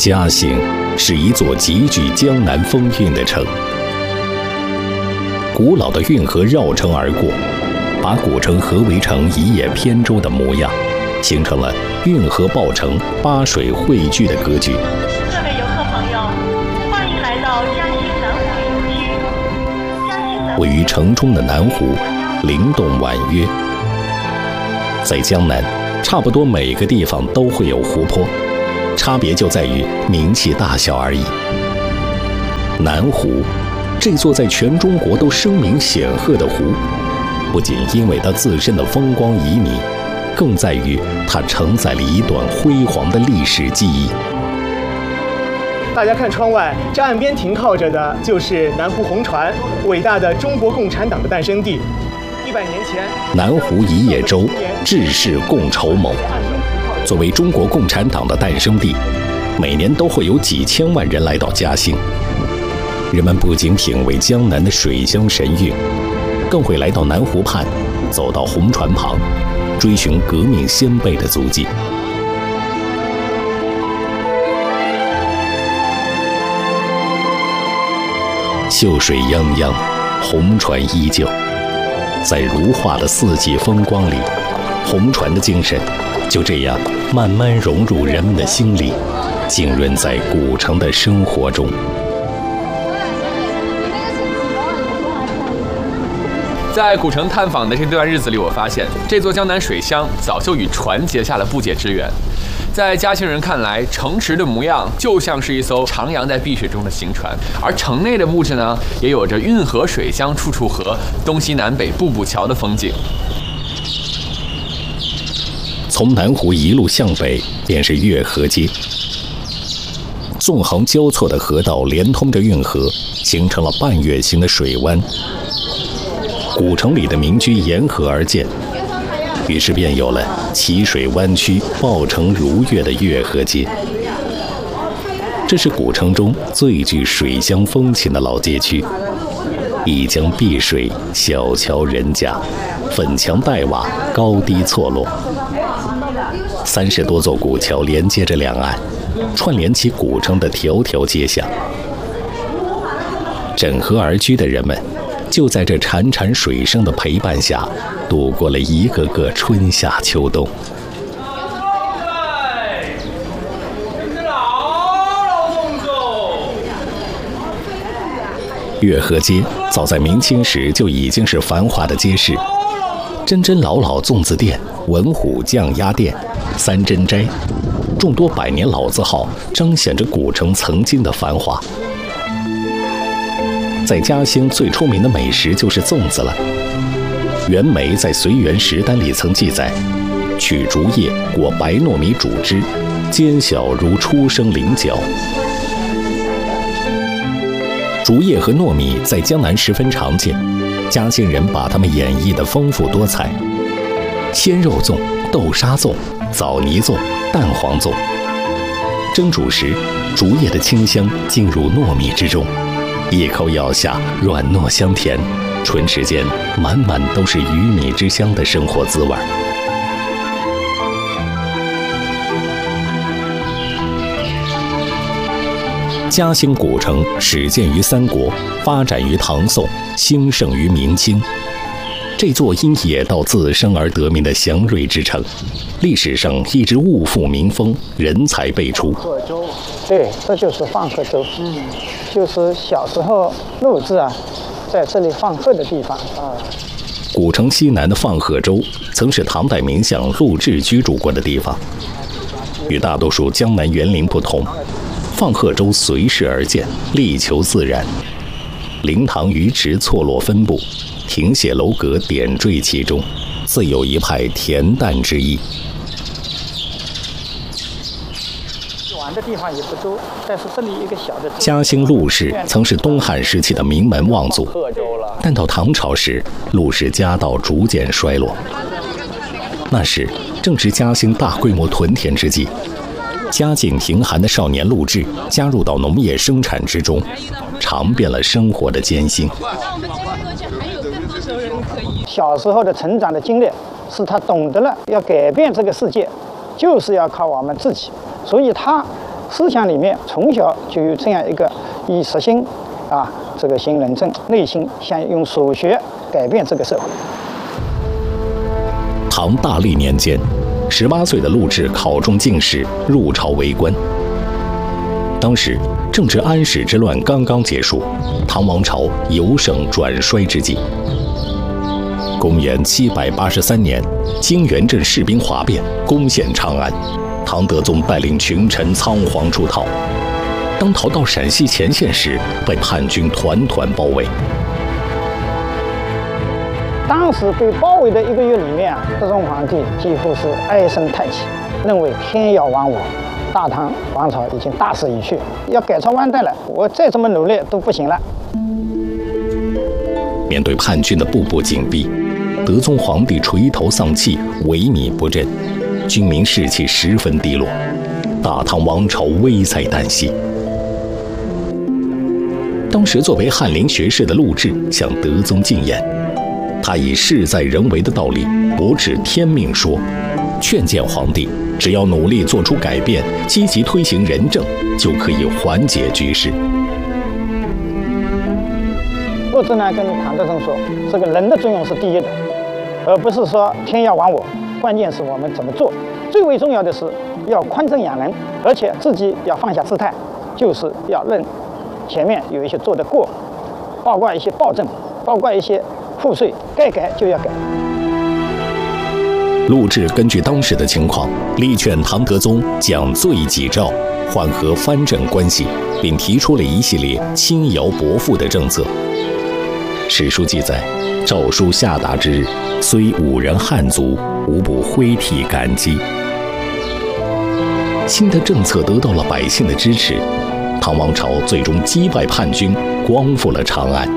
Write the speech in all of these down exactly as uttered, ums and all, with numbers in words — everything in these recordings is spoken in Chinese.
嘉兴是一座极具江南风韵的城，古老的运河绕城而过，把古城合围成一叶扁舟的模样，形成了运河抱城、八水汇聚的格局。 各位游客朋友，欢迎来到嘉兴南湖游区。嘉兴南位于城中的南湖，灵动婉约。在江南，差不多每个地方都会有湖泊，差别就在于名气大小而已。南湖，这座在全中国都声名显赫的湖，不仅因为它自身的风光旖旎，更在于它承载了一段辉煌的历史记忆。 大家看窗外，这岸边停靠着的就是南湖红船，伟大的中国共产党的诞生地。一百年前， 南湖一叶舟，志士共筹谋。作为中国共产党的诞生地，每年都会有几千万人来到嘉兴。人们不仅品味江南的水乡神韵，更会来到南湖畔，走到红船旁，追寻革命先辈的足迹。秀水泱泱，红船依旧。在如画的四季风光里，红船的精神就这样慢慢融入人们的心里，浸润在古城的生活中。 在古城探访的这段日子里，我发现这座江南水乡早就与船结下了不解之缘。在嘉兴人看来，城池的模样就像是一艘徜徉在碧水中的行船，而城内的布置呢，也有着运河水乡处处合、东西南北步步桥的风景。 从南湖一路向北，便是月河街。纵横交错的河道连通着运河，形成了半月形的水湾。古城里的民居沿河而建，于是便有了奇水湾曲、抱城如月的月河街。这是古城中最具水乡风情的老街区，一江碧水，小桥人家，粉墙黛瓦，高低错落。三十多座古桥连接着两岸，串联起古城的条条街巷。枕河而居的人们，就在这潺潺水声的陪伴下，度过了一个个春夏秋冬。月河街早在明清时就已经是繁华的街市，真真老老粽子店、文虎酱鸭店、三珍斋，众多百年老字号彰显着古城曾经的繁华。在嘉兴最出名的美食就是粽子了。袁枚在《随园食单》里曾记载：取竹叶裹白糯米煮之，尖小如初生菱角。竹叶和糯米在江南十分常见，嘉兴人把它们演绎得丰富多彩。鲜肉粽、豆沙粽、枣泥粽、蛋黄粽。蒸煮时，竹叶的清香进入糯米之中，一口咬下，软糯香甜，唇齿间满满都是鱼米之乡的生活滋味。嘉兴古城始建于三国，发展于唐宋，兴盛于明清。这座因野道自生而得名的祥瑞之城，历史上一直物阜民丰，人才辈出。 对，这就是放鹤洲，嗯，就是小时候陆字啊，在这里放鹤的地方啊。 古城西南的放鹤洲，曾是唐代名相陆贽居住过的地方。与大多数江南园林不同，放鹤洲随势而建，力求自然。灵堂鱼池错落分布，亭榭楼阁点缀其中，自有一派恬淡之意。 玩的地方也不多，但是这里一个小的。 嘉兴陆氏曾是东汉时期的名门望族，但到唐朝时，陆氏家道逐渐衰落。那时正是嘉兴大规模屯田之际，家境贫寒的少年陆贽加入到农业生产之中，尝遍了生活的艰辛。 小时候的成长的经历，使他懂得了要改变这个世界，就是要靠我们自己。所以他思想里面从小就有这样一个以实心啊，这个行仁政，内心想用所学改变这个社会。 唐大历年间，十八岁的陆贽考中进士，入朝为官。当时正值安史之乱刚刚结束，唐王朝由盛转衰之际。公元七百八十三年，金元镇士兵哗变，攻陷长安，唐德宗带领群臣仓皇出逃。当逃到陕西前线时，被叛军团团包围。 当时被包围的一个月里面，德宗皇帝几乎是唉声叹气，认为天要亡我，大唐王朝已经大势已去，要改朝换代了，我再怎么努力都不行了。 面对叛军的步步紧逼，德宗皇帝垂头丧气，萎靡不振，军民士气十分低落，大唐王朝危在旦夕。当时作为翰林学士的陆贽向德宗进言，他以事在人为的道理驳斥天命说，劝谏皇帝只要努力做出改变，积极推行仁政，就可以缓解局势。 陆贽呢跟唐德宗说，这个人的作用是第一的，而不是说天要亡我，关键是我们怎么做。最为重要的是要宽政养人，而且自己要放下姿态，就是要认前面有一些做得过，包括一些暴政，包括一些赋税，该改就要改。 陆贽根据当时的情况，力劝唐德宗奖罪己诏，缓和藩镇关系，并提出了一系列轻徭薄赋的政策。史书记载，诏书下达之日，虽五人汉族，无不挥涕感激。新的政策得到了百姓的支持，唐王朝最终击败叛军，光复了长安。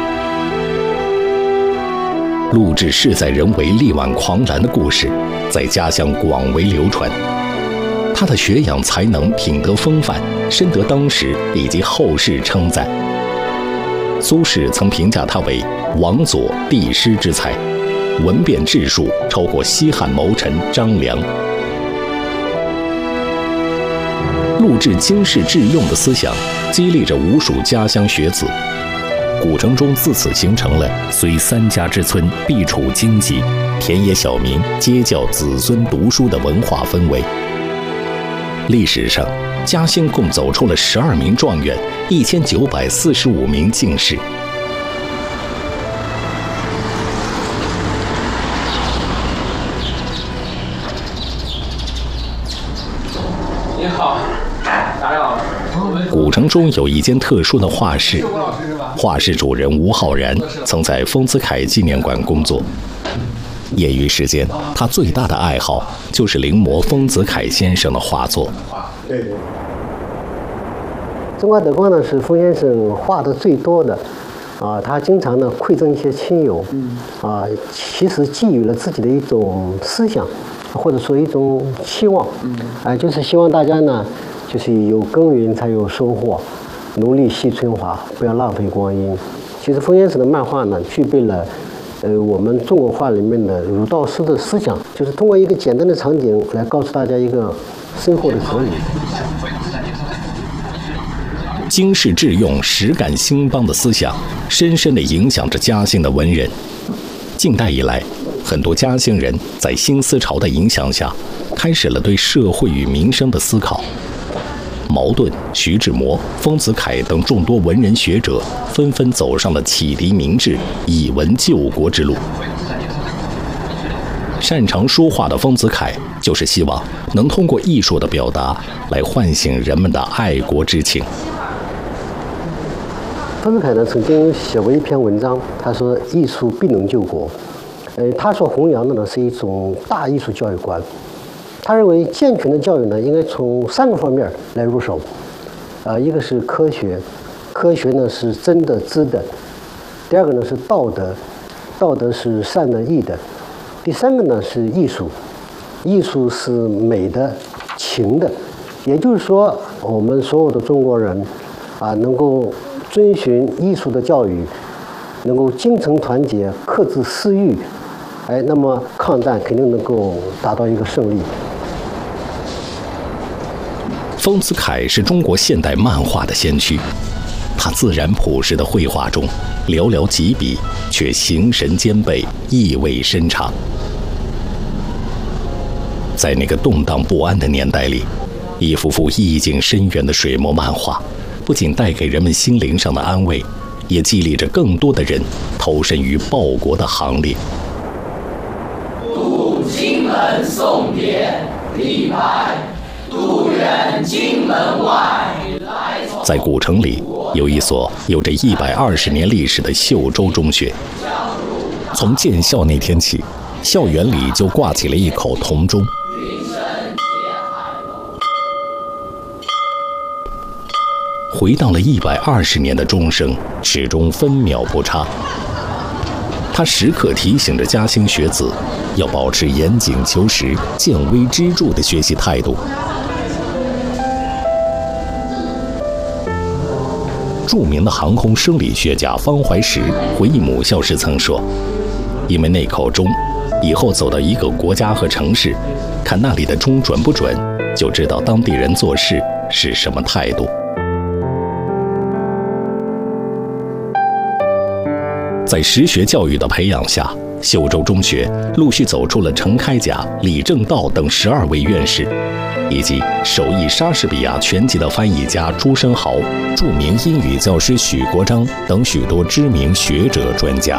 陆贽事在人为、力挽狂澜的故事，在家乡广为流传。他的学养才能、品德风范，深得当时以及后世称赞。苏轼曾评价他为王佐帝师之才，文辩治术超过西汉谋臣张良。陆贽经世致用的思想，激励着无数家乡学子。古城中自此形成了虽三家之村，必处荆棘，田野小民皆教子孙读书的文化氛围。历史上，嘉兴共走出了十二名状元，一千九百四十五名进士。 您好，打扰了。 古城中有一间特殊的画室，画室主人吴浩然曾在丰子恺纪念馆工作。业余时间，他最大的爱好就是临摹丰子恺先生的画作。 对对。中华德光呢是丰先生画的最多的，啊，他经常呢馈赠一些亲友，啊，其实寄予了自己的一种思想，或者说一种期望，啊，就是希望大家呢，就是有耕耘才有收获，努力惜春华，不要浪费光阴。其实丰先生的漫画呢，具备了。呃，我们中国画里面的儒道诗的思想，就是通过一个简单的场景来告诉大家一个深厚的哲理。 经世致用、实感兴邦的思想，深深地影响着嘉兴的文人。近代以来，很多嘉兴人在新思潮的影响下，开始了对社会与民生的思考。茅盾、徐志摩、丰子恺等众多文人学者纷纷走上了启迪民智、以文救国之路。擅长书画的丰子恺，就是希望能通过艺术的表达来唤醒人们的爱国之情。 丰子恺呢曾经写过一篇文章，他说艺术必能救国。呃，他所弘扬的呢是一种大艺术教育观。他认为健全的教育呢，应该从三个方面来入手，啊、呃，一个是科学，科学呢是真的、知的；第二个呢是道德，道德是善的、义的；第三个呢是艺术，艺术是美的、情的。也就是说，我们所有的中国人，啊，能够遵循艺术的教育，能够精诚团结、克制私欲，哎，那么抗战肯定能够达到一个胜利。 丰子恺是中国现代漫画的先驱，他自然朴实的绘画中，寥寥几笔，却形神兼备，意味深长。在那个动荡不安的年代里，一幅幅意境深远的水墨漫画，不仅带给人们心灵上的安慰，也激励着更多的人投身于报国的行列。 渡荆门送别，李白。渡远荆门外。 在古城里，有一所有着一百二十年历史的秀州中学。从建校那天起，校园里就挂起了一口铜钟。回荡了一百二十年的钟声，始终分秒不差。它时刻提醒着嘉兴学子，要保持严谨求实、见微知著的学习态度。著名的航空生理学家方怀石回忆母校时曾说：“因为那口钟，以后走到一个国家和城市，看那里的钟准不准，就知道当地人做事是什么态度。”在实学教育的培养下，秀州中学陆续走出了程开甲、李政道等十二位院士，以及手译莎士比亚全集的翻译家朱生豪、著名英语教师许国璋等许多知名学者专家。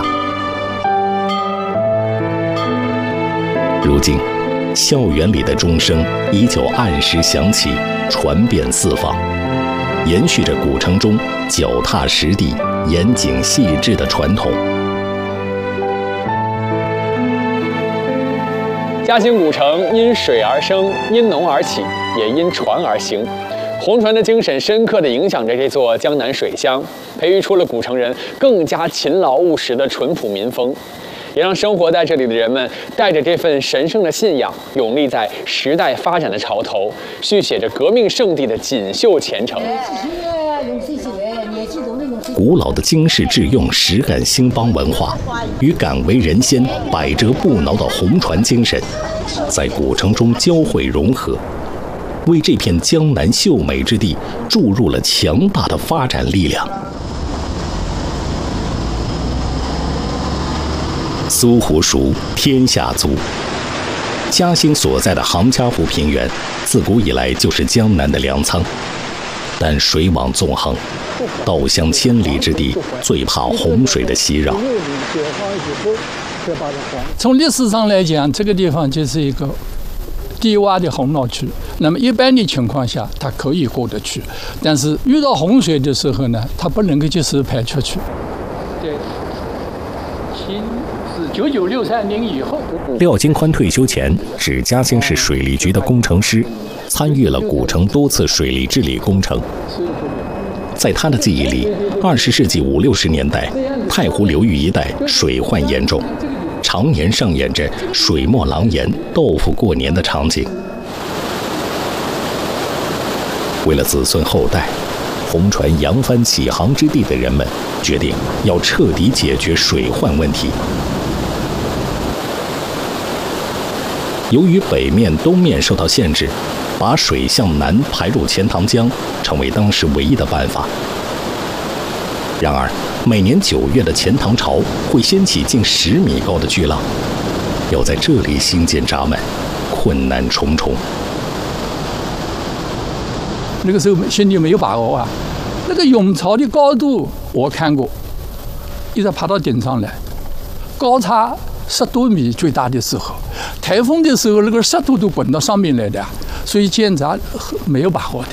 如今，校园里的钟声依旧按时响起，传遍四方，延续着古城中脚踏实地、严谨细致的传统。 嘉兴古城因水而生，因农而起，也因船而兴。红船的精神深刻地影响着这座江南水乡，培育出了古城人更加勤劳务实的淳朴民风，也让生活在这里的人们带着这份神圣的信仰，永立在时代发展的潮头，续写着革命圣地的锦绣前程。 古老的经世致用、实干兴邦文化与敢为人先、百折不挠的红船精神，在古城中交汇融合，为这片江南秀美之地注入了强大的发展力量。苏湖熟，天下足。嘉兴所在的杭嘉湖平原，自古以来就是江南的粮仓。但水网纵横，稻香千里之地，最怕洪水的袭扰。 从历史上来讲，这个地方就是一个低洼的洪涝区。那么一般的情况下，它可以过得去，但是遇到洪水的时候呢，它不能够及时排出去。对，清是九九六三年以后。 廖金宽退休前是嘉兴市水利局的工程师，参与了古城多次水利治理工程。在他的记忆里，二十世纪五六十年代，太湖流域一带水患严重，常年上演着水墨狼烟、豆腐过年的场景。为了子孙后代，红船扬帆起航之地的人们决定要彻底解决水患问题。由于北面、东面受到限制，把水向南排入钱塘江成为当时唯一的办法。然而，每年九月的钱塘潮会掀起近十米高的巨浪，要在这里兴建闸门，困难重重。 那个时候心里没有把握啊，那个涌潮的高度我看过，一直爬到顶上来，高差十多米，最大的时候，台风的时候那个石头都滚到上面来的，所以建闸没有把握的。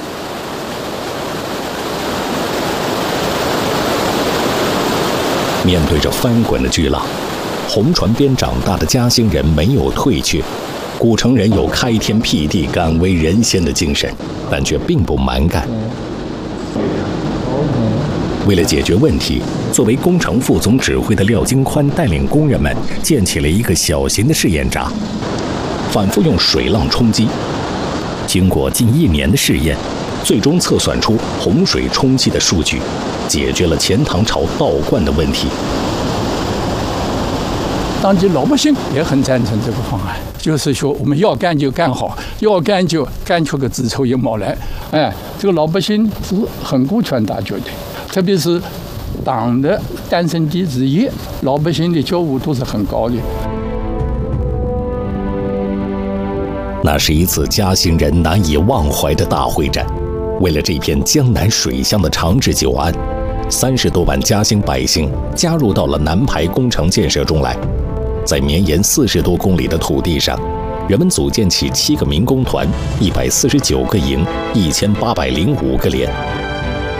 面对着翻滚的巨浪，红船边长大的嘉兴人没有退却，古城人有开天辟地、敢为人先的精神，但却并不蛮干。为了解决问题，作为工程副总指挥的廖金宽带领工人们建起了一个小型的试验闸，反复用水浪冲击。经过近一年的试验，最终测算出洪水冲击的数据，解决了钱塘潮倒灌的问题。 当地老百姓也很赞成这个方案，就是说我们要干就干好，要干就干出个子丑一毛来。哎，这个老百姓是很顾全大局的，特别是党的诞生地之一，老百姓的觉悟都是很高的。 那是一次嘉兴人难以忘怀的大会战。为了这片江南水乡的长治久安，三十多万嘉兴百姓加入到了南排工程建设中来。在绵延四十多公里的土地上，人们组建起七个民工团、一百四十九个营、一千八百零五个连。